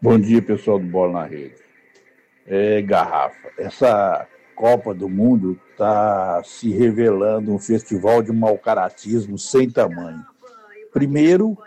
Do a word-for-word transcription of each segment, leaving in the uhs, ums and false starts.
Bom dia, pessoal do Bola na Rede. É, Garrafa, essa Copa do Mundo está se revelando um festival de mau caratismo sem tamanho. Primeiro,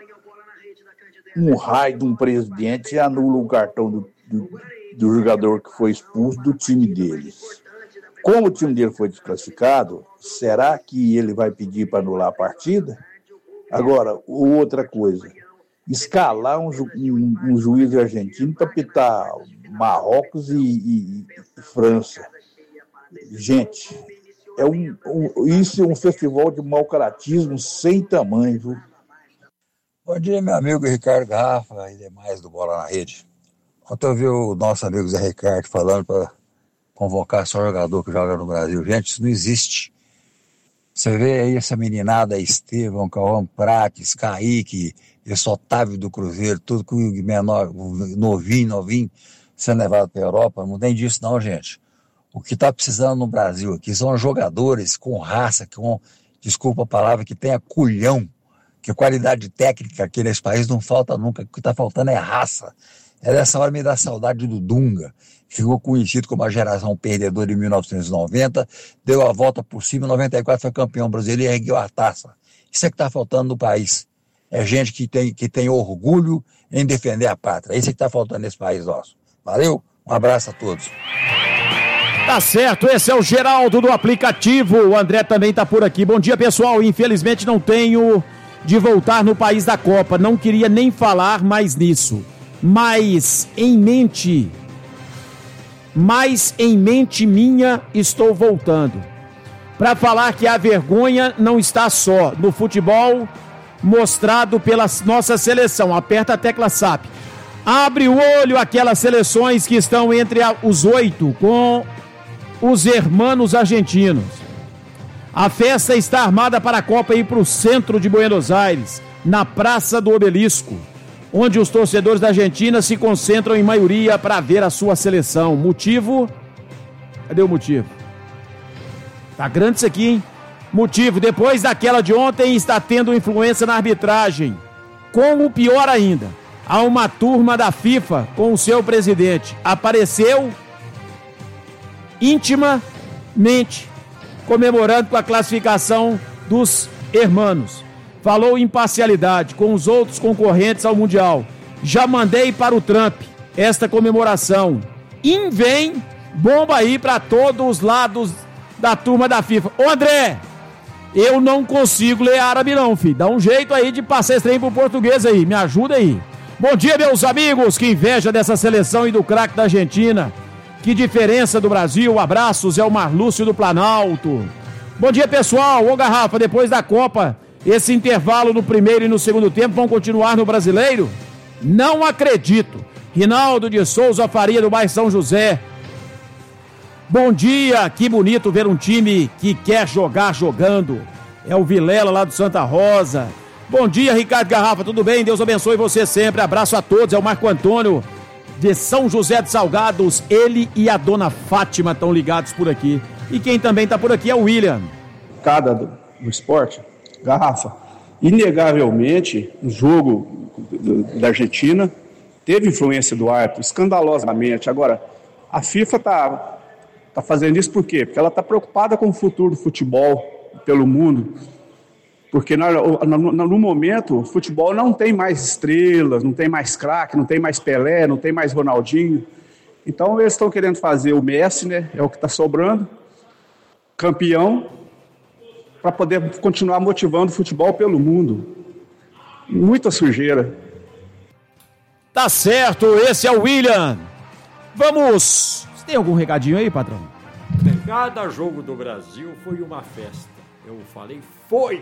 um raio de um presidente anula o cartão do, do, do jogador que foi expulso do time deles. Como o time dele foi desclassificado, será que ele vai pedir para anular a partida? Agora, outra coisa, escalar um, ju- um, um juiz argentino para pitar Marrocos e, e- e França. Gente, é um, um- isso é um festival de mau caratismo sem tamanho, viu? Bom dia, meu amigo Ricardo Garrafa e demais do Bola na Rede. Ontem eu vi o nosso amigo Zé Ricardo falando para convocar só jogador que joga no Brasil. Gente, isso não existe. Você vê aí essa meninada, Estevão, Cauã Prates, Kaique, esse Otávio do Cruzeiro, tudo com o menor, novinho, novinho, sendo levado para a Europa. Não tem disso não, gente. O que está precisando no Brasil aqui são jogadores com raça, com, desculpa a palavra, que tenha culhão, que qualidade técnica aqui nesse país não falta nunca. O que está faltando é raça. É dessa hora me dá saudade do Dunga, que ficou conhecido como a geração perdedora em mil novecentos e noventa, deu a volta por cima, em noventa e quatro foi campeão brasileiro e ergueu a taça. Isso é que está faltando no país. É gente que tem, que tem orgulho em defender a pátria. Isso é que está faltando nesse país nosso. Valeu? Um abraço a todos. Tá certo, esse é o Geraldo do aplicativo. O André também tá por aqui. Bom dia, pessoal. Infelizmente não tenho de voltar no país da Copa. Não queria nem falar mais nisso. Mas em mente, mas em mente minha estou voltando. Para falar que a vergonha não está só no futebol mostrado pela nossa seleção. Aperta a tecla S A P. Abre o olho aquelas seleções que estão entre a, os oito com os hermanos argentinos. A festa está armada para a Copa ir para o centro de Buenos Aires, na Praça do Obelisco, onde os torcedores da Argentina se concentram em maioria para ver a sua seleção. Motivo? Cadê o motivo? Tá grande isso aqui, hein? Motivo, depois daquela de ontem, está tendo influência na arbitragem. Como pior ainda, há uma turma da FIFA com o seu presidente. Apareceu intimamente comemorando com a classificação dos hermanos. Falou imparcialidade com os outros concorrentes ao Mundial. Já mandei para o Trump esta comemoração. E vem bomba aí para todos os lados da turma da FIFA. Ô André, eu não consigo ler árabe não, filho. Dá um jeito aí de passar esse trem pro português aí. Me ajuda aí. Bom dia, meus amigos. Que inveja dessa seleção e do craque da Argentina. Que diferença do Brasil. Abraços, é o Marlúcio do Planalto. Bom dia, pessoal. Ô Garrafa, depois da Copa, esse intervalo no primeiro e no segundo tempo vão continuar no Brasileiro? Não acredito. Rinaldo de Souza Faria, do bairro São José. Bom dia, que bonito ver um time que quer jogar jogando. É o Vilela lá do Santa Rosa. Bom dia, Ricardo Garrafa, tudo bem? Deus abençoe você sempre. Abraço a todos, é o Marco Antônio de São José dos Salgados. Ele e a dona Fátima estão ligados por aqui. E quem também está por aqui é o William. Cada do, do esporte, Garrafa, inegavelmente, o jogo da Argentina teve influência do árbitro, escandalosamente. Agora, a FIFA está tá fazendo isso por quê? Porque ela está preocupada com o futuro do futebol pelo mundo. Porque no, no, no momento, o futebol não tem mais estrelas, não tem mais craque, não tem mais Pelé, não tem mais Ronaldinho. Então eles estão querendo fazer o Messi, né? É o que está sobrando, campeão, para poder continuar motivando o futebol pelo mundo. Muita sujeira. Tá certo, esse é o William. Vamos. Você tem algum recadinho aí, patrão? Cada jogo do Brasil foi uma festa. Eu falei, foi!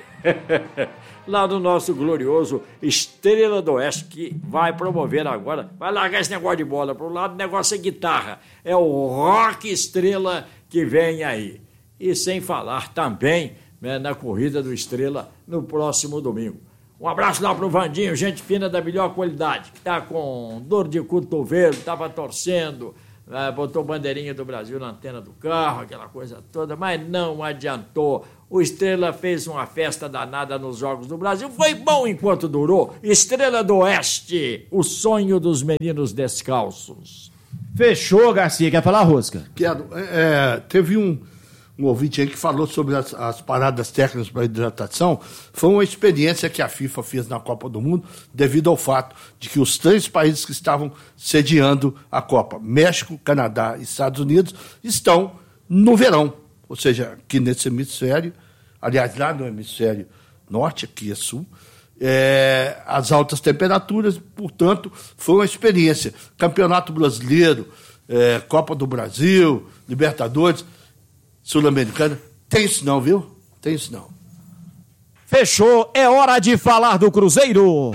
Lá no nosso glorioso Estrela do Oeste, que vai promover agora, vai largar esse negócio de bola para o lado, o negócio é guitarra. É o Rock Estrela que vem aí. E sem falar também, né, na corrida do Estrela no próximo domingo. Um abraço lá pro Vandinho, gente fina da melhor qualidade, que tá com dor de cotovelo, tava torcendo, né, botou bandeirinha do Brasil na antena do carro, aquela coisa toda, mas não adiantou. O Estrela fez uma festa danada nos Jogos do Brasil. Foi bom enquanto durou. Estrela do Oeste, o sonho dos meninos descalços. Fechou, Garcia. Quer falar, Rosca? Quero. É, teve um, um ouvinte aí que falou sobre as, as paradas técnicas para hidratação. Foi uma experiência que a FIFA fez na Copa do Mundo devido ao fato de que os três países que estavam sediando a Copa, México, Canadá e Estados Unidos, estão no verão. Ou seja, aqui nesse hemisfério, aliás, lá no hemisfério norte, aqui é sul, é, as altas temperaturas, portanto, foi uma experiência. Campeonato Brasileiro, é, Copa do Brasil, Libertadores, Sul-Americana, tem isso não, viu? Tem isso não. Fechou, é hora de falar do Cruzeiro.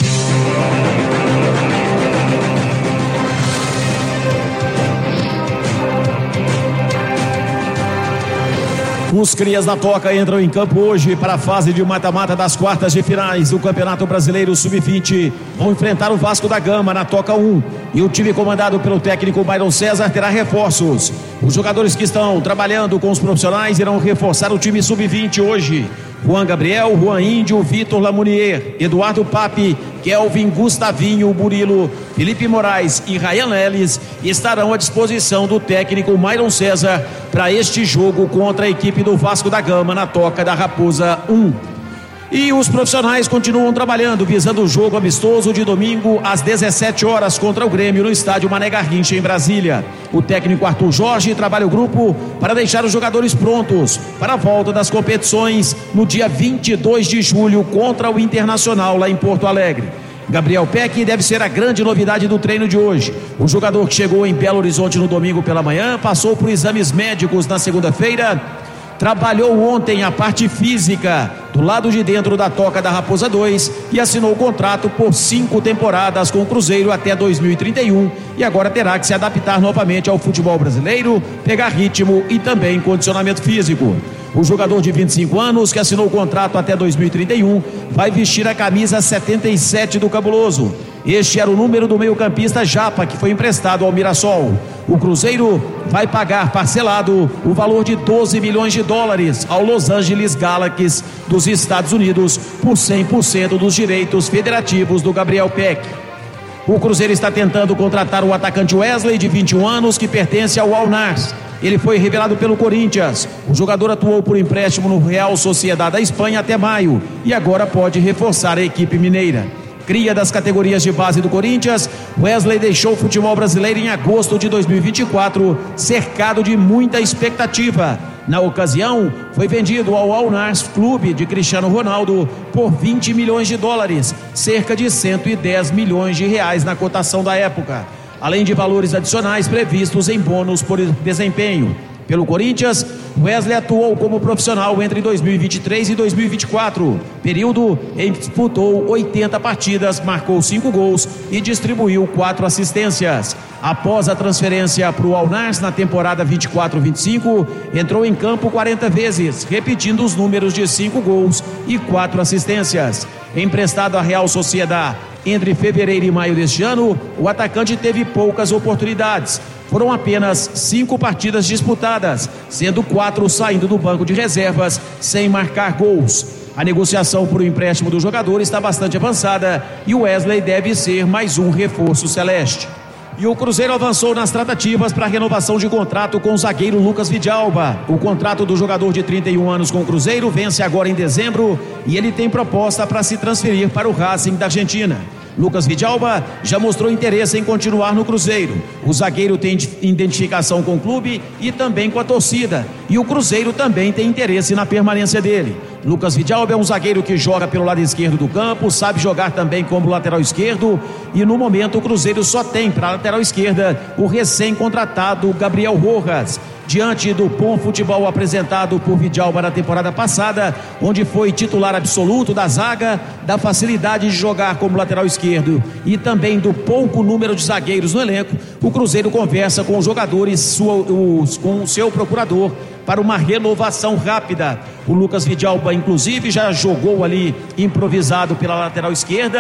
Os crias da Toca entram em campo hoje para a fase de mata-mata das quartas de finais do Campeonato Brasileiro sub vinte. Vão enfrentar o Vasco da Gama na Toca um. E o time comandado pelo técnico Myron César terá reforços. Os jogadores que estão trabalhando com os profissionais irão reforçar o time sub vinte hoje. Juan Gabriel, Juan Índio, Vitor Lamounier, Eduardo Papi, Kelvin, Gustavinho, Burilo, Felipe Moraes e Ryan Leles estarão à disposição do técnico Myron César para este jogo contra a equipe do Vasco da Gama na Toca da Raposa um. E os profissionais continuam trabalhando, visando o jogo amistoso de domingo às dezessete horas contra o Grêmio no estádio Mané Garrincha, em Brasília. O técnico Arthur Jorge trabalha o grupo para deixar os jogadores prontos para a volta das competições no dia vinte e dois de julho contra o Internacional lá em Porto Alegre. Gabriel Peck deve ser a grande novidade do treino de hoje. O jogador que chegou em Belo Horizonte no domingo pela manhã, passou por exames médicos na segunda-feira, trabalhou ontem a parte física do lado de dentro da Toca da Raposa dois e assinou o contrato por cinco temporadas com o Cruzeiro até dois mil e trinta e um e agora terá que se adaptar novamente ao futebol brasileiro, pegar ritmo e também condicionamento físico. O jogador de vinte e cinco anos, que assinou o contrato até dois mil e trinta e um, vai vestir a camisa setenta e sete do Cabuloso. Este era o número do meio-campista Japa, que foi emprestado ao Mirassol. O Cruzeiro vai pagar parcelado o valor de doze milhões de dólares ao Los Angeles Galaxy dos Estados Unidos por cem por cento dos direitos federativos do Gabriel Peck. O Cruzeiro está tentando contratar o atacante Wesley, de vinte e um anos, que pertence ao Al-Nassr. Ele foi revelado pelo Corinthians. O jogador atuou por empréstimo no Real Sociedad da Espanha até maio e agora pode reforçar a equipe mineira. Cria das categorias de base do Corinthians, Wesley deixou o futebol brasileiro em agosto de dois mil e vinte e quatro, cercado de muita expectativa. Na ocasião, foi vendido ao Al-Nassr Clube de Cristiano Ronaldo por vinte milhões de dólares, cerca de cento e dez milhões de reais na cotação da época, além de valores adicionais previstos em bônus por desempenho. Pelo Corinthians, Wesley atuou como profissional entre dois mil e vinte e três e dois mil e vinte e quatro, período em que disputou oitenta partidas, marcou cinco gols e distribuiu quatro assistências. Após a transferência para o Al-Nassr na temporada vinte e quatro vinte e cinco, entrou em campo quarenta vezes, repetindo os números de cinco gols e quatro assistências. Emprestado à Real Sociedad entre fevereiro e maio deste ano, o atacante teve poucas oportunidades. Foram apenas cinco partidas disputadas, sendo quatro saindo do banco de reservas sem marcar gols. A negociação por um empréstimo do jogador está bastante avançada e o Wesley deve ser mais um reforço celeste. E o Cruzeiro avançou nas tratativas para a renovação de contrato com o zagueiro Lucas Vidalba. O contrato do jogador de trinta e um anos com o Cruzeiro vence agora em dezembro e ele tem proposta para se transferir para o Racing da Argentina. Lucas Vidalba já mostrou interesse em continuar no Cruzeiro. O zagueiro tem identificação com o clube e também com a torcida. E o Cruzeiro também tem interesse na permanência dele. Lucas Vidalba é um zagueiro que joga pelo lado esquerdo do campo, sabe jogar também como lateral esquerdo. E no momento o Cruzeiro só tem para a lateral esquerda o recém-contratado Gabriel Rojas. Diante do bom futebol apresentado por Vidalba na temporada passada, onde foi titular absoluto da zaga, da facilidade de jogar como lateral esquerdo e também do pouco número de zagueiros no elenco, o Cruzeiro conversa com os jogadores, sua, os, com o seu procurador, para uma renovação rápida. O Lucas Vidalba, inclusive, já jogou ali improvisado pela lateral esquerda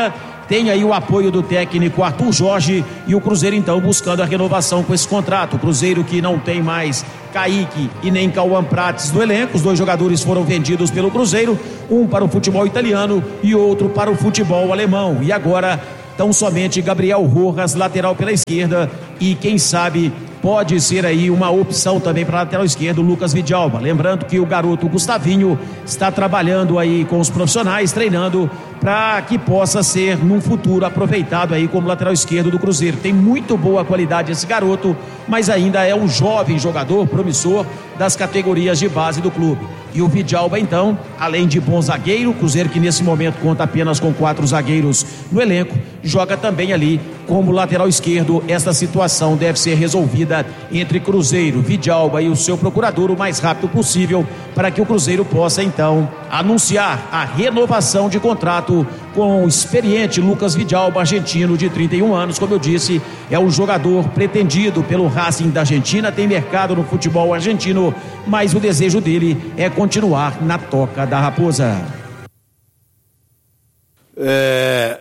tem aí o apoio do técnico Arthur Jorge e o Cruzeiro então buscando a renovação com esse contrato. O Cruzeiro que não tem mais Kaique e nem Cauã Prates no elenco. Os dois jogadores foram vendidos pelo Cruzeiro, um para o futebol italiano e outro para o futebol alemão. E agora tão somente Gabriel Rojas, lateral pela esquerda, e quem sabe pode ser aí uma opção também para lateral esquerdo, Lucas Vidalba. Lembrando que o garoto Gustavinho está trabalhando aí com os profissionais, treinando para que possa ser num futuro aproveitado aí como lateral esquerdo do Cruzeiro. Tem muito boa qualidade esse garoto, mas ainda é um jovem jogador promissor das categorias de base do clube. E o Vidalba então, além de bom zagueiro, o Cruzeiro que nesse momento conta apenas com quatro zagueiros no elenco, joga também ali como lateral esquerdo. Esta situação deve ser resolvida entre Cruzeiro, Vidalba e o seu procurador o mais rápido possível, para que o Cruzeiro possa então anunciar a renovação de contrato com o experiente Lucas Vidalba, argentino de trinta e um anos. Como eu disse, é o jogador pretendido pelo Racing da Argentina, tem mercado no futebol argentino, mas o desejo dele é continuar na Toca da Raposa. É,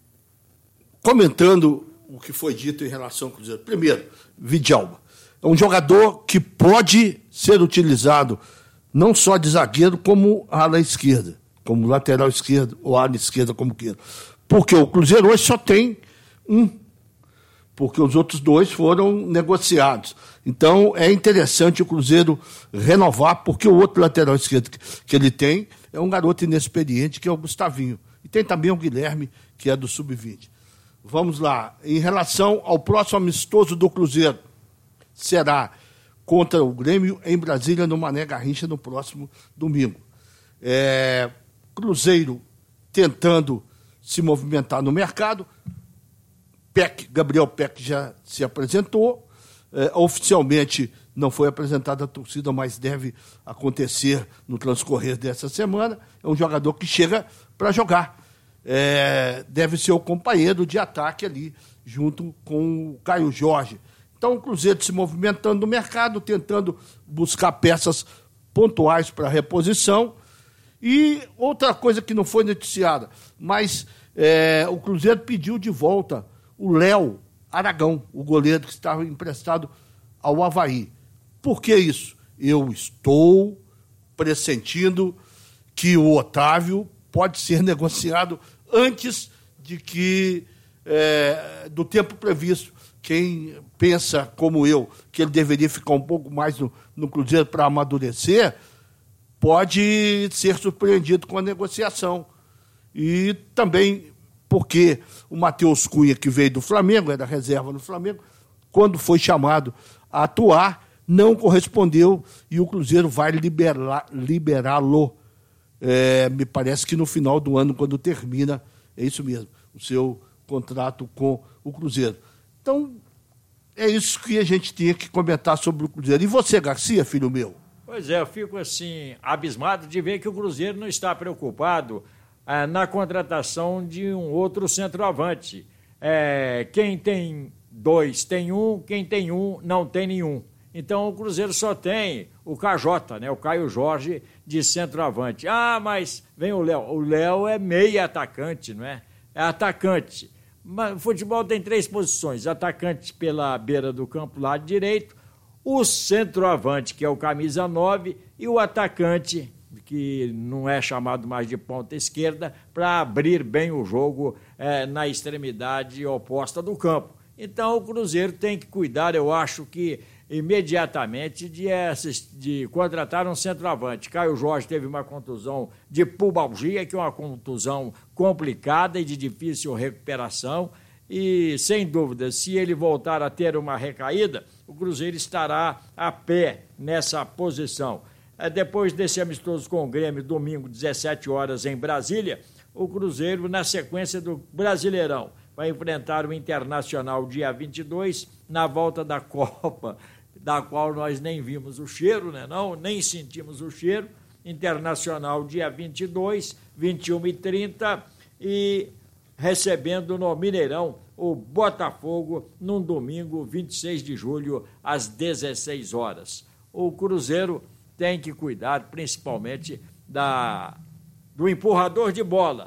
comentando o que foi dito em relação ao Cruzeiro. Primeiro, Vidalba é um jogador que pode ser utilizado não só de zagueiro, como ala esquerda, como lateral esquerdo ou ala esquerda, como queira. Porque o Cruzeiro hoje só tem um, porque os outros dois foram negociados. Então é interessante o Cruzeiro renovar, porque o outro lateral esquerdo que ele tem é um garoto inexperiente, que é o Gustavinho. E tem também o Guilherme, que é do sub vinte. Vamos lá. Em relação ao próximo amistoso do Cruzeiro, será contra o Grêmio em Brasília, no Mané Garrincha, no próximo domingo. É, Cruzeiro tentando se movimentar no mercado. Peck, Gabriel Peck já se apresentou. É, oficialmente não foi apresentada a torcida, mas deve acontecer no transcorrer dessa semana. É um jogador que chega para jogar. É, deve ser o companheiro de ataque ali, junto com o Caio Jorge. Então, o Cruzeiro se movimentando no mercado, tentando buscar peças pontuais para reposição. E outra coisa que não foi noticiada, mas é, o Cruzeiro pediu de volta o Léo Aragão, o goleiro que estava emprestado ao Avaí. Por que isso? Eu estou pressentindo que o Otávio pode ser negociado antes de que é, do tempo previsto. Quem pensa, como eu, que ele deveria ficar um pouco mais no, no Cruzeiro para amadurecer, pode ser surpreendido com a negociação. E também porque o Matheus Cunha, que veio do Flamengo, era reserva no Flamengo, quando foi chamado a atuar, não correspondeu e o Cruzeiro vai liberá, liberá-lo. É, me parece que no final do ano, quando termina, é isso mesmo, o seu contrato com o Cruzeiro. Então, é isso que a gente tinha que comentar sobre o Cruzeiro. E você, Garcia, filho meu? Pois é, eu fico assim, abismado de ver que o Cruzeiro não está preocupado ah, na contratação de um outro centroavante. É, quem tem dois tem um, quem tem um não tem nenhum. Então o Cruzeiro só tem o K J, né, o Caio Jorge, de centroavante. Ah, mas vem o Léo. O Léo é meia atacante, não é? É atacante. Mas o futebol tem três posições: atacante pela beira do campo, lado direito, o centroavante, que é o camisa nove, e o atacante, que não é chamado mais de ponta esquerda, para abrir bem o jogo é, na extremidade oposta do campo. Então o Cruzeiro tem que cuidar, eu acho que imediatamente, de, de contratar um centroavante. Caio Jorge teve uma contusão de pubalgia, que é uma contusão complicada e de difícil recuperação, e, sem dúvida, se ele voltar a ter uma recaída, o Cruzeiro estará a pé nessa posição. Depois desse amistoso com o Grêmio, domingo, dezessete horas, em Brasília, o Cruzeiro, na sequência do Brasileirão, vai enfrentar o Internacional dia vinte e dois, na volta da Copa, da qual nós nem vimos o cheiro, né, não, nem sentimos o cheiro. Internacional dia vinte e dois, vinte e uma e trinta, e recebendo no Mineirão o Botafogo num domingo, vinte e seis de julho, às dezesseis horas. O Cruzeiro tem que cuidar principalmente da, do empurrador de bola,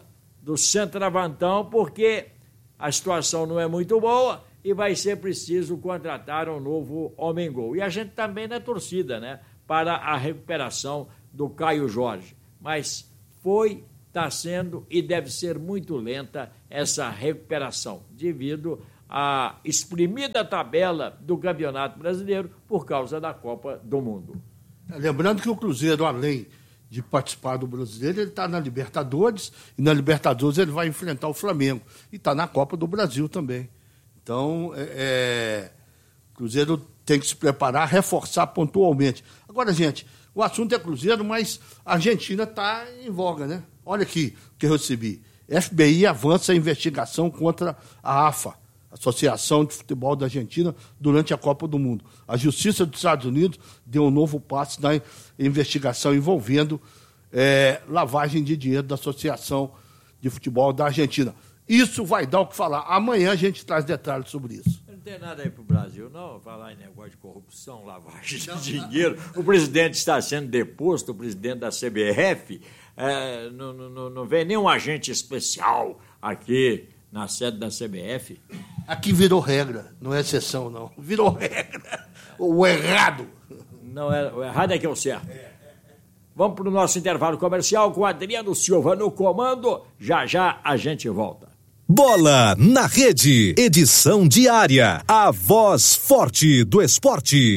do centroavantão, porque a situação não é muito boa e vai ser preciso contratar um novo homem-gol. E a gente também na torcida, né, para a recuperação do Caio Jorge. Mas foi, está sendo e deve ser muito lenta essa recuperação, devido à exprimida tabela do Campeonato Brasileiro por causa da Copa do Mundo. Lembrando que o Cruzeiro, além de participar do Brasileiro, ele está na Libertadores, e na Libertadores ele vai enfrentar o Flamengo, e está na Copa do Brasil também. Então, é, é, o Cruzeiro tem que se preparar, reforçar pontualmente. Agora, gente, o assunto é Cruzeiro, mas a Argentina está em voga, né? Olha aqui o que eu recebi. F B I avança a investigação contra a AFA, Associação de Futebol da Argentina, durante a Copa do Mundo. A Justiça dos Estados Unidos deu um novo passo na investigação envolvendo é, lavagem de dinheiro da Associação de Futebol da Argentina. Isso vai dar o que falar. Amanhã a gente traz detalhes sobre isso. Não tem nada aí para o Brasil, não. Falar em negócio de corrupção, lavagem de dinheiro. O presidente está sendo deposto, o presidente da C B F. É, não, não, não vem nenhum agente especial aqui na sede da C B F. Aqui virou regra, não é exceção, não. Virou regra. O errado. Não, é, o errado é que é o certo. Vamos para o nosso intervalo comercial com Adriano Silva no comando. Já, já a gente volta. Bola na Rede, edição diária. A voz forte do esporte.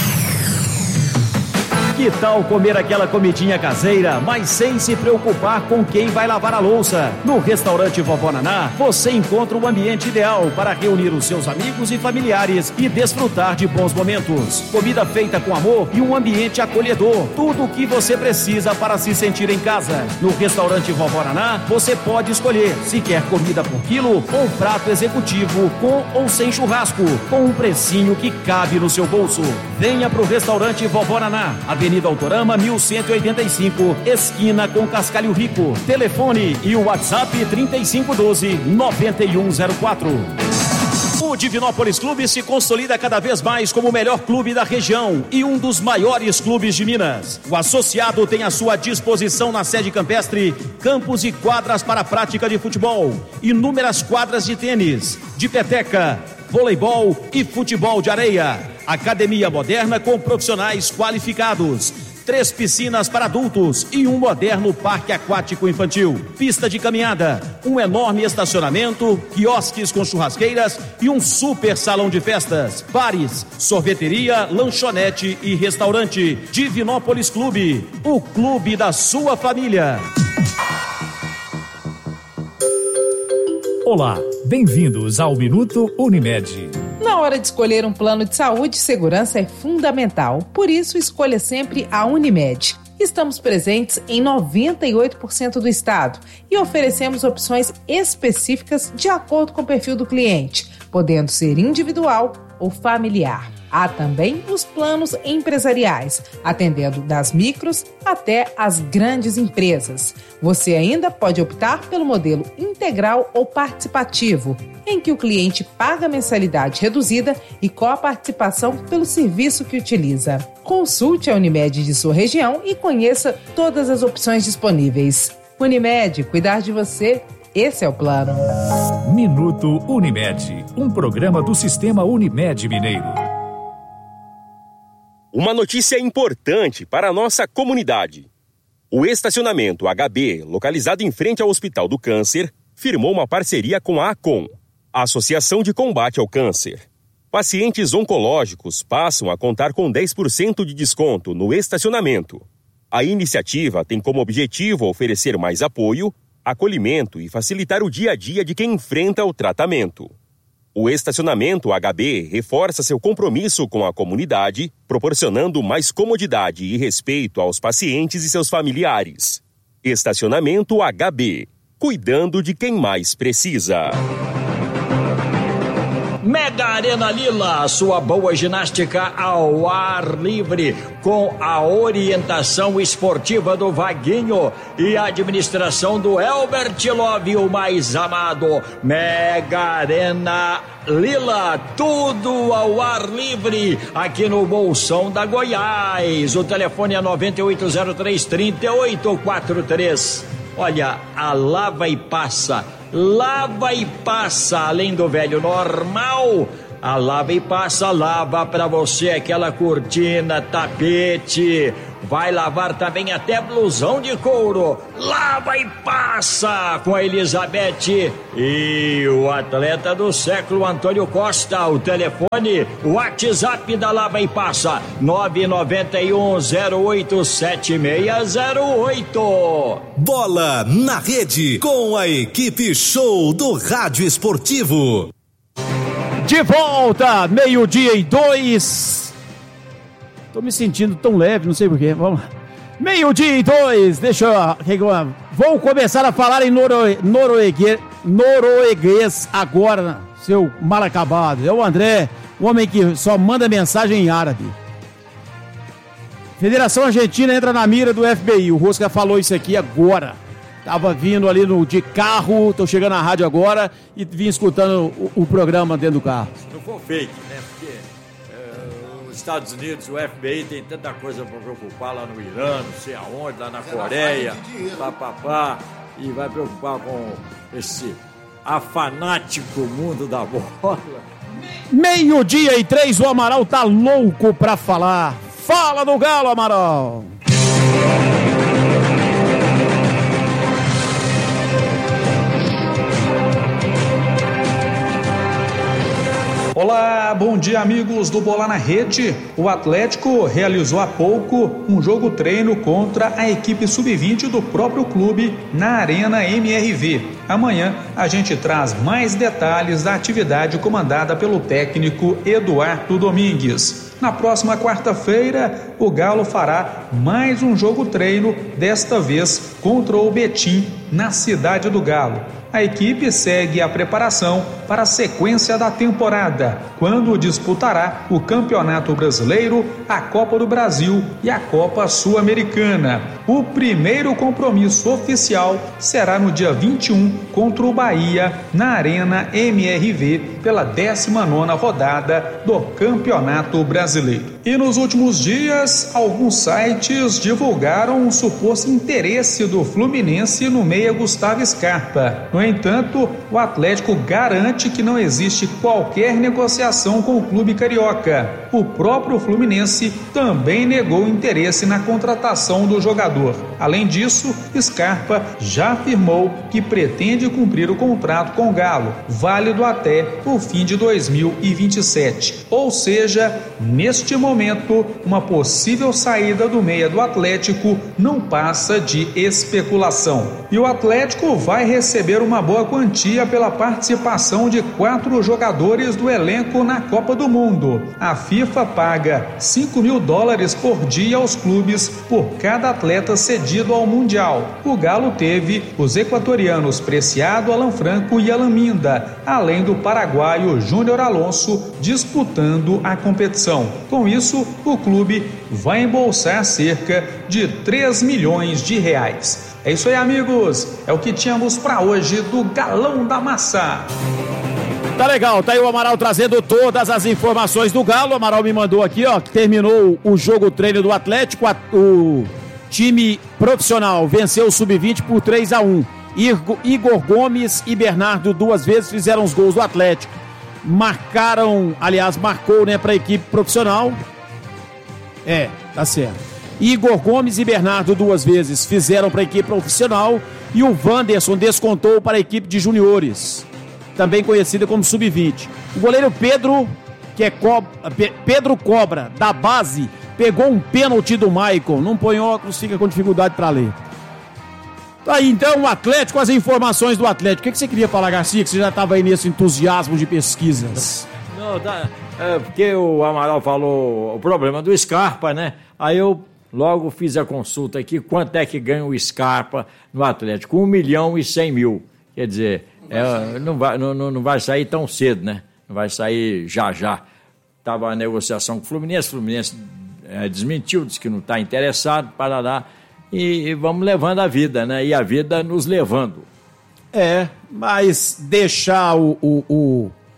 Que tal comer aquela comidinha caseira, mas sem se preocupar com quem vai lavar a louça? No restaurante Vovó Naná, você encontra o ambiente ideal para reunir os seus amigos e familiares e desfrutar de bons momentos. Comida feita com amor e um ambiente acolhedor. Tudo o que você precisa para se sentir em casa. No restaurante Vovó Naná, você pode escolher se quer comida por quilo ou prato executivo com ou sem churrasco, com um precinho que cabe no seu bolso. Venha pro restaurante Vovó Naná, Avenida Autorama mil cento e oitenta e cinco, esquina com Cascalho Rico. Telefone e o WhatsApp trinta e cinco doze, noventa e um zero quatro. O Divinópolis Clube se consolida cada vez mais como o melhor clube da região e um dos maiores clubes de Minas. O associado tem à sua disposição na sede campestre campos e quadras para a prática de futebol, inúmeras quadras de tênis, de peteca, voleibol e futebol de areia. Academia moderna com profissionais qualificados. Três piscinas para adultos e um moderno parque aquático infantil. Pista de caminhada, um enorme estacionamento, quiosques com churrasqueiras e um super salão de festas. Bares, sorveteria, lanchonete e restaurante. Divinópolis Clube, o clube da sua família. Olá, bem-vindos ao Minuto Unimed. Na hora de escolher um plano de saúde, segurança é fundamental. Por isso, escolha sempre a Unimed. Estamos presentes em noventa e oito por cento do estado e oferecemos opções específicas de acordo com o perfil do cliente, podendo ser individual ou familiar. Há também os planos empresariais, atendendo das micros até as grandes empresas. Você ainda pode optar pelo modelo integral ou participativo, em que o cliente paga mensalidade reduzida e coparticipação pelo serviço que utiliza. Consulte a Unimed de sua região e conheça todas as opções disponíveis. Unimed, cuidar de você, esse é o plano. Minuto Unimed, um programa do Sistema Unimed Mineiro. Uma notícia importante para a nossa comunidade. O estacionamento H B, localizado em frente ao Hospital do Câncer, firmou uma parceria com a ACOM, a Associação de Combate ao Câncer. Pacientes oncológicos passam a contar com dez por cento de desconto no estacionamento. A iniciativa tem como objetivo oferecer mais apoio, acolhimento e facilitar o dia a dia de quem enfrenta o tratamento. O estacionamento H B reforça seu compromisso com a comunidade, proporcionando mais comodidade e respeito aos pacientes e seus familiares. Estacionamento H B, cuidando de quem mais precisa. Mega Arena Lila, sua boa ginástica ao ar livre, com a orientação esportiva do Vaguinho e a administração do Elbert Love, o mais amado. Mega Arena Lila, tudo ao ar livre, aqui no Bolsão da Goiás. O telefone é nove oito zero três, três oito quatro três. Olha, a Lava e Passa, Lava e Passa, além do velho normal, a Lava e Passa lava pra você aquela cortina, tapete, vai lavar também até blusão de couro. Lava e Passa com a Elizabeth e o atleta do século Antônio Costa. O telefone, o WhatsApp da Lava e Passa, nove nove um zero oito sete seis zero oito. Bola na Rede com a equipe show do Rádio Esportivo. De volta, meio-dia e dois. Tô me sentindo tão leve, não sei porquê. Vamos lá. Meio-dia e dois, deixa eu. Vou começar a falar em noro, norueguês, norueguês agora, seu mal acabado. É o André, o homem que só manda mensagem em árabe. Federação Argentina entra na mira do F B I. O Rosca falou isso aqui agora. Tava vindo ali no, de carro, tô chegando na rádio agora e vim escutando o, o programa dentro do carro. Se não for fake, né? Porque uh, os Estados Unidos, o F B I tem tanta coisa para preocupar lá no Irã, não sei aonde, lá na Coreia, papapá, e vai preocupar com esse afanático mundo da bola. Meio-dia e três, o Amaral tá louco pra falar. Fala do Galo, Amaral! Olá, bom dia amigos do Bola na Rede. O Atlético realizou há pouco um jogo treino contra a equipe sub vinte do próprio clube na Arena M R V. Amanhã a gente traz mais detalhes da atividade comandada pelo técnico Eduardo Domingues. Na próxima quarta-feira, o Galo fará mais um jogo treino, desta vez contra o Betim, na Cidade do Galo. A equipe segue a preparação para a sequência da temporada, quando disputará o Campeonato Brasileiro, a Copa do Brasil e a Copa Sul-Americana. O primeiro compromisso oficial será no dia vinte e um contra o Bahia, na Arena M R V, pela décima nona rodada do Campeonato Brasileiro. E nos últimos dias, alguns sites divulgaram um suposto interesse do Fluminense no meia Gustavo Scarpa. No entanto, o Atlético garante que não existe qualquer negociação com o clube carioca. O próprio Fluminense também negou interesse na contratação do jogador. Além disso, Scarpa já afirmou que pretende cumprir o contrato com o Galo, válido até o fim de dois mil e vinte e sete. Ou seja, neste momento, uma possível saída do meia do Atlético não passa de especulação. E o Atlético vai receber uma boa quantia pela participação de quatro jogadores do elenco na Copa do Mundo. A FIFA paga cinco mil dólares por dia aos clubes por cada atleta cedido ao Mundial. O Galo teve os equatorianos Preciado, Alan Franco e Alan Minda, além do paraguaio Júnior Alonso disputando a competição. Com isso, o clube vai embolsar cerca de três milhões de reais. É isso aí, amigos. É o que tínhamos para hoje do Galão da Massa. Tá legal, tá aí o Amaral trazendo todas as informações do Galo. O Amaral me mandou aqui, ó, que terminou o jogo treino do Atlético. O time profissional venceu o sub vinte por três a um. Igor Gomes e Bernardo duas vezes fizeram os gols do Atlético. Marcaram, aliás, marcou, né, para a equipe profissional. É, tá certo. Igor Gomes e Bernardo duas vezes fizeram para a equipe profissional e o Wanderson descontou para a equipe de juniores, também conhecida como sub vinte. O goleiro Pedro, que é Co... Pedro Cobra, da base, pegou um pênalti do Maicon. Não põe óculos, fica com dificuldade para ler. Tá aí então o Atlético, as informações do Atlético. O que, que você queria falar, Garcia, que você já estava aí nesse entusiasmo de pesquisas? Não, tá, é porque o Amaral falou o problema do Scarpa, né? Aí eu logo fiz a consulta aqui, quanto é que ganha o Scarpa no Atlético? Um milhão e cem mil. Quer dizer, é, não, vai, não, não vai sair tão cedo, né? Não vai sair já já. Estava a negociação com o Fluminense, o Fluminense é, desmentiu, disse que não está interessado, para lá. E, e vamos levando a vida, né? E a vida nos levando. É, mas deixar o, o, o,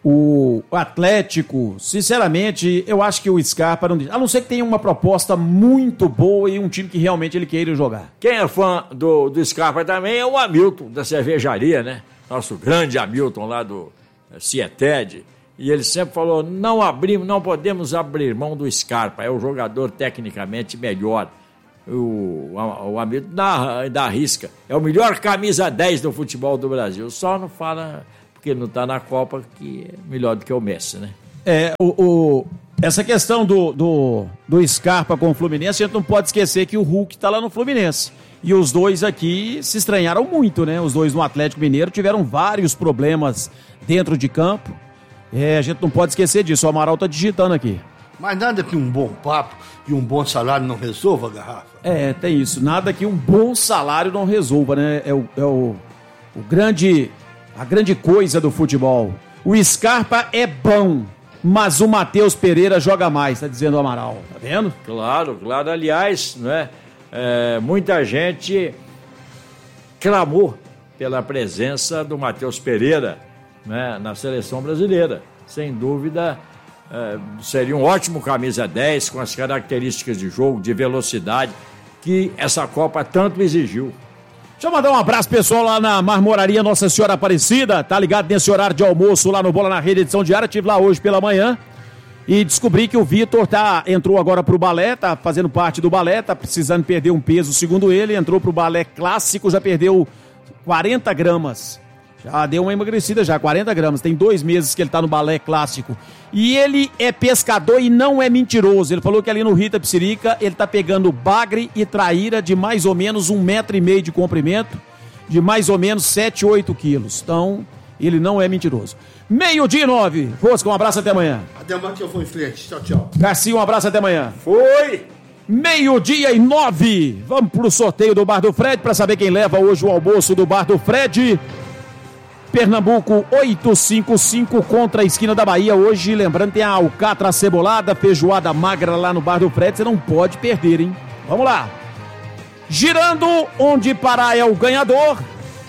o Atlético, sinceramente, eu acho que o Scarpa não... A não ser que tenha uma proposta muito boa e um time que realmente ele queira jogar. Quem é fã do, do Scarpa também é o Hamilton, da cervejaria, né? Nosso grande Hamilton lá do Cieted. E ele sempre falou, não abrimos, não podemos abrir mão do Scarpa, é o jogador tecnicamente melhor. O, o, o Hamilton dá, dá risca. É o melhor camisa dez do futebol do Brasil. Só não fala... porque não está na Copa, que é melhor do que o Messi, né? É, o, o, essa questão do, do, do Scarpa com o Fluminense, a gente não pode esquecer que o Hulk está lá no Fluminense. E os dois aqui se estranharam muito, né? Os dois no Atlético Mineiro tiveram vários problemas dentro de campo. É, a gente não pode esquecer disso, o Amaral está digitando aqui. Mas nada que um bom papo e um bom salário não resolva, Garrafa? É, tem isso. Nada que um bom salário não resolva, né? É o, é o, o grande... A grande coisa do futebol. O Scarpa é bom, mas o Matheus Pereira joga mais, tá dizendo o Amaral. Tá vendo? Claro, claro. Aliás, né, é, muita gente clamou pela presença do Matheus Pereira, né, na seleção brasileira. Sem dúvida, é, seria um ótimo camisa dez, com as características de jogo, de velocidade, que essa Copa tanto exigiu. Deixa eu mandar um abraço pessoal lá na Marmoraria Nossa Senhora Aparecida, tá ligado nesse horário de almoço lá no Bola na Rede, edição diária, estive lá hoje pela manhã e descobri que o Vitor tá, entrou agora pro balé, tá fazendo parte do balé, tá precisando perder um peso, segundo ele, entrou pro balé clássico, já perdeu quarenta gramas, já deu uma emagrecida já, quarenta gramas, tem dois meses que ele tá no balé clássico, e ele é pescador e não é mentiroso, ele falou que ali no Rio Itapecerica ele tá pegando bagre e traíra de mais ou menos um metro e meio de comprimento, de mais ou menos sete, oito quilos, então ele não é mentiroso. Meio-dia e nove, Fosca, um abraço até amanhã. Até amanhã que eu vou em frente, tchau, tchau. Garcia, um abraço até amanhã. Foi! Meio-dia e nove, vamos pro sorteio do Bar do Fred para saber quem leva hoje o almoço do Bar do Fred. Pernambuco oitocentos e cinquenta e cinco contra a esquina da Bahia hoje, lembrando tem a alcatra cebolada, feijoada magra lá no Bar do Fred, você não pode perder, hein? Vamos lá. Girando, onde parar é o ganhador.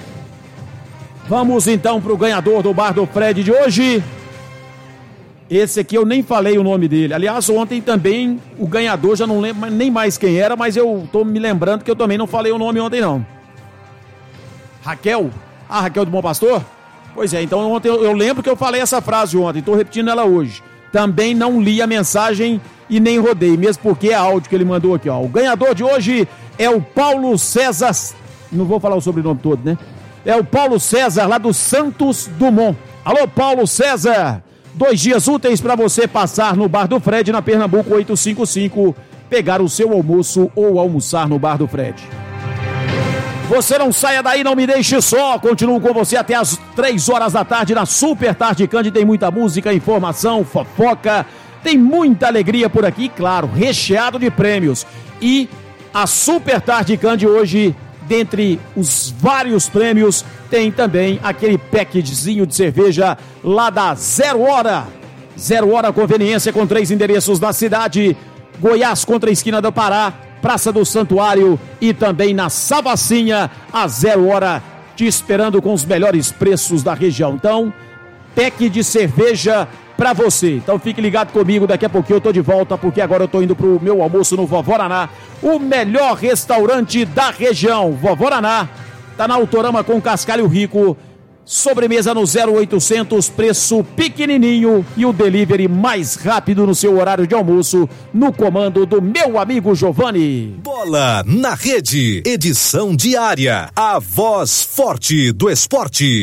Vamos então pro ganhador do Bar do Fred de hoje. Esse aqui eu nem falei o nome dele. Aliás, ontem também o ganhador, já não lembro nem mais quem era, mas eu tô me lembrando que eu também não falei o nome ontem não. Raquel? Ah, Raquel do Bom Pastor? Pois é, então ontem eu, eu lembro que eu falei essa frase ontem, estou repetindo ela hoje. Também não li a mensagem e nem rodei, mesmo porque é áudio que ele mandou aqui, ó. O ganhador de hoje é o Paulo César, não vou falar o sobrenome todo, né? É o Paulo César, lá do Santos Dumont. Alô, Paulo César, dois dias úteis para você passar no Bar do Fred, na Pernambuco oitocentos e cinquenta e cinco, pegar o seu almoço ou almoçar no Bar do Fred. Você não saia daí, não me deixe só. Continuo com você até as três horas da tarde na Super Tarde Cândido. Tem muita música, informação, fofoca. Tem muita alegria por aqui, claro, recheado de prêmios. E a Super Tarde Cândido hoje, dentre os vários prêmios, tem também aquele packzinho de cerveja lá da Zero Hora. Zero Hora Conveniência com três endereços na cidade. Goiás contra a esquina do Pará, Praça do Santuário e também na Savacinha, a Zero Hora te esperando com os melhores preços da região. Então, pack de cerveja pra você. Então fique ligado comigo, daqui a pouquinho eu tô de volta, porque agora eu tô indo pro meu almoço no Vovoraná, o melhor restaurante da região. Vovoraná tá na Autorama com Cascalho Rico. Sobremesa no zero oitocentos, preço pequenininho e o delivery mais rápido no seu horário de almoço, no comando do meu amigo Giovanni. Bola na Rede, edição diária, a voz forte do esporte.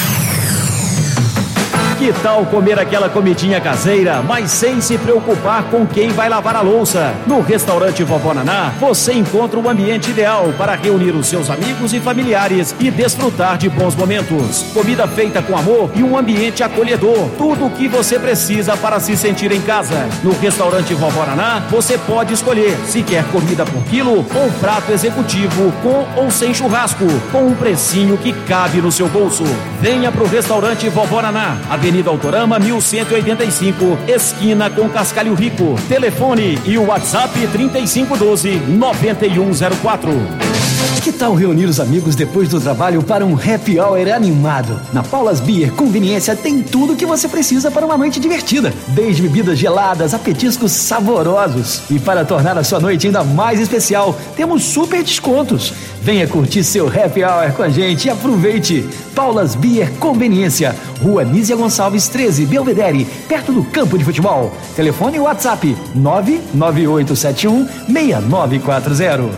Que tal comer aquela comidinha caseira, mas sem se preocupar com quem vai lavar a louça? No restaurante Vovó Naná, você encontra o ambiente ideal para reunir os seus amigos e familiares e desfrutar de bons momentos. Comida feita com amor e um ambiente acolhedor. Tudo o que você precisa para se sentir em casa. No restaurante Vovó Naná, você pode escolher se quer comida por quilo ou prato executivo com ou sem churrasco, com um precinho que cabe no seu bolso. Venha pro restaurante Vovó Naná, Avenida Autorama mil cento e oitenta e cinco, esquina com Cascalho Rico. Telefone e o WhatsApp trinta e cinco doze, noventa e um zero quatro. Que tal reunir os amigos depois do trabalho para um happy hour animado? Na Paulas Beer Conveniência tem tudo o que você precisa para uma noite divertida, desde bebidas geladas a petiscos saborosos. E para tornar a sua noite ainda mais especial, temos super descontos. Venha curtir seu happy hour com a gente e aproveite. Paulas Beer Conveniência, Rua Nízia Gonçalves treze, Belvedere, perto do campo de futebol. Telefone e WhatsApp nove nove oito sete um seis nove quatro zero.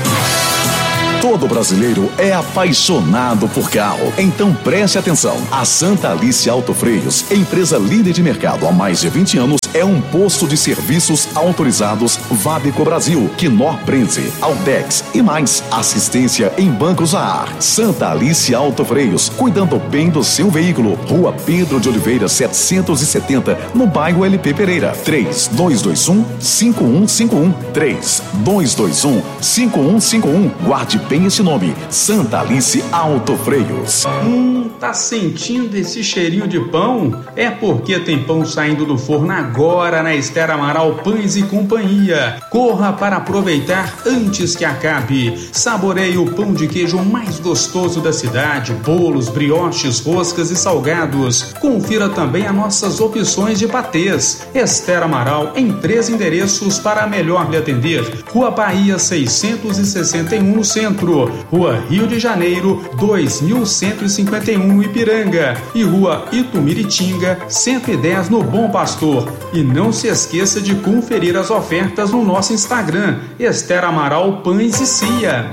Todo brasileiro é apaixonado por carro. Então preste atenção. A Santa Alice Auto Freios, empresa líder de mercado há mais de vinte anos, é um posto de serviços autorizados Vabico Brasil, Knorr Prenze, Altex e mais. Assistência em bancos a ar. Santa Alice Auto Freios, cuidando bem do seu veículo. Rua Pedro de Oliveira setecentos e setenta, no bairro L P Pereira. três dois dois um cinco um cinco um. três dois dois um cinco um cinco um. Guarde bem esse nome. Santa Alice Auto Freios. Hum, tá sentindo esse cheirinho de pão? É porque tem pão saindo do forno agora na Esther Amaral Pães e Companhia. Corra para aproveitar antes que acabe. Saboreie o pão de queijo mais gostoso da cidade, bolos, brioches, roscas e salgados. Confira também as nossas opções de patês. Esther Amaral em três endereços para melhor lhe atender. Rua Bahia seiscentos e sessenta e um no centro, Rua Rio de Janeiro dois mil cento e cinquenta e um no Ipiranga e Rua Itumiritinga cento e dez no Bom Pastor. E não se esqueça de conferir as ofertas no nosso Instagram, Esther Amaral Pães e Cia.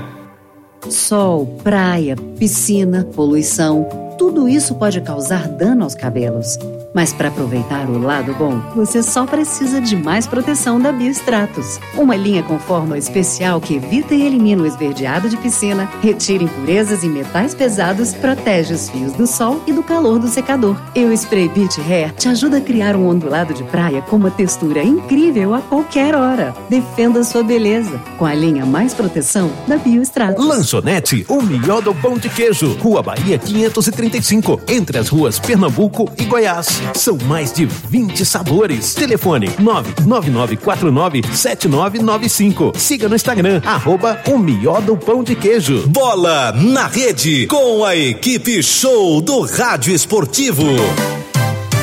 Sol, praia, piscina, poluição, tudo isso pode causar dano aos cabelos. Mas para aproveitar o lado bom, você só precisa de mais proteção da Biostratos. Uma linha com fórmula especial que evita e elimina o esverdeado de piscina, retira impurezas e metais pesados, protege os fios do sol e do calor do secador. E o Spray Beach Hair te ajuda a criar um ondulado de praia com uma textura incrível a qualquer hora. Defenda sua beleza com a linha mais proteção da Biostratos. Lanchonete O Miodo Pão de Queijo, Rua Bahia quinhentos e trinta e cinco, entre as ruas Pernambuco e Goiás. São mais de vinte sabores. Telefone nove nove nove quatro nove sete nove nove cinco. Siga no Instagram, arroba O Miodo Pão de Queijo. Bola na Rede, com a equipe show do Rádio Esportivo.